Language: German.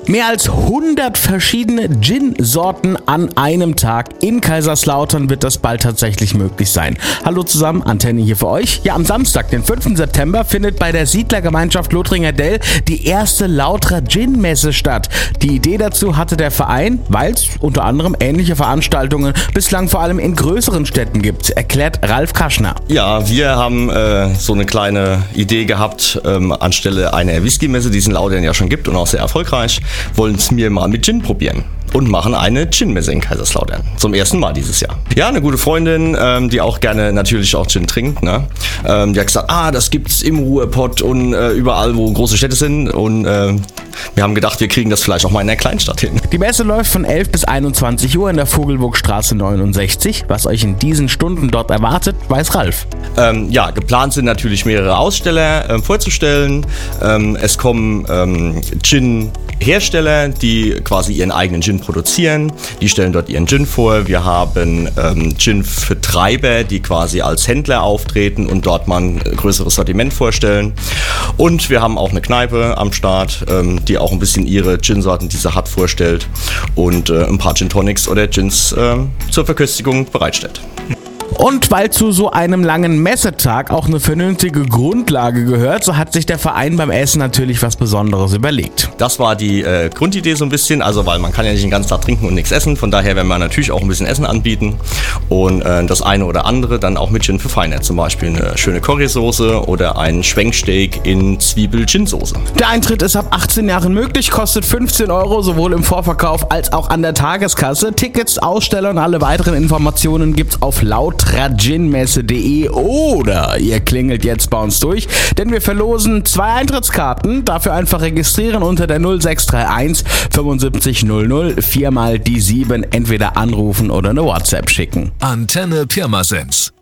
Mehr als 100 verschiedene Gin-Sorten an einem Tag. In Kaiserslautern wird das bald tatsächlich möglich sein. Hallo zusammen, Antenne hier für euch. Ja, am Samstag, den 5. September, findet bei der Siedlergemeinschaft Lothringer-Dell die erste Lauterer Gin-Messe statt. Die Idee dazu hatte der Verein, weil es unter anderem ähnliche Veranstaltungen bislang vor allem in größeren Städten gibt, erklärt Ralf Kaschner. Ja, wir haben so eine kleine Idee gehabt, anstelle einer Whisky-Messe, die es in Lautern ja schon gibt und auch sehr erfolgreich, wollen es mir mal mit Gin probieren. Und machen eine Gin-Messe in Kaiserslautern. Zum ersten Mal dieses Jahr. Ja, eine gute Freundin, die auch gerne natürlich auch Gin trinkt, ne? Die hat gesagt, das gibt's im Ruhrpott und überall, wo große Städte sind. Und wir haben gedacht, wir kriegen das vielleicht auch mal in einer Kleinstadt hin. Die Messe läuft von 11 bis 21 Uhr in der Vogelburgstraße 69. Was euch in diesen Stunden dort erwartet, weiß Ralf. Ja, geplant sind natürlich mehrere Aussteller vorzustellen. Es kommen Gin-Hersteller, die quasi ihren eigenen Gin produzieren. Die stellen dort ihren Gin vor. Wir haben Gin-Vertreiber, die quasi als Händler auftreten und dort mal ein größeres Sortiment vorstellen. Und wir haben auch eine Kneipe am Start, die auch ein bisschen ihre Gin-Sorten, die sie hat, vorstellt und ein paar Gin-Tonics oder Gins zur Verköstigung bereitstellt. Und weil zu so einem langen Messetag auch eine vernünftige Grundlage gehört, so hat sich der Verein beim Essen natürlich was Besonderes überlegt. Das war die Grundidee so ein bisschen, also weil man kann ja nicht den ganzen Tag trinken und nichts essen, von daher werden wir natürlich auch ein bisschen Essen anbieten und das eine oder andere dann auch mit Gin verfeinert, zum Beispiel eine schöne Currysoße oder ein Schwenksteak in Zwiebel-Gin-Soße. Der Eintritt ist ab 18 Jahren möglich, kostet 15 € sowohl im Vorverkauf als auch an der Tageskasse. Tickets, Aussteller und alle weiteren Informationen gibt's auf lautraginmesse.de oder ihr klingelt jetzt bei uns durch, denn wir verlosen 2 Eintrittskarten. Dafür einfach registrieren unter der 0631 75 00 4 mal die 7, entweder anrufen oder eine WhatsApp schicken. Antenne Pirmasens.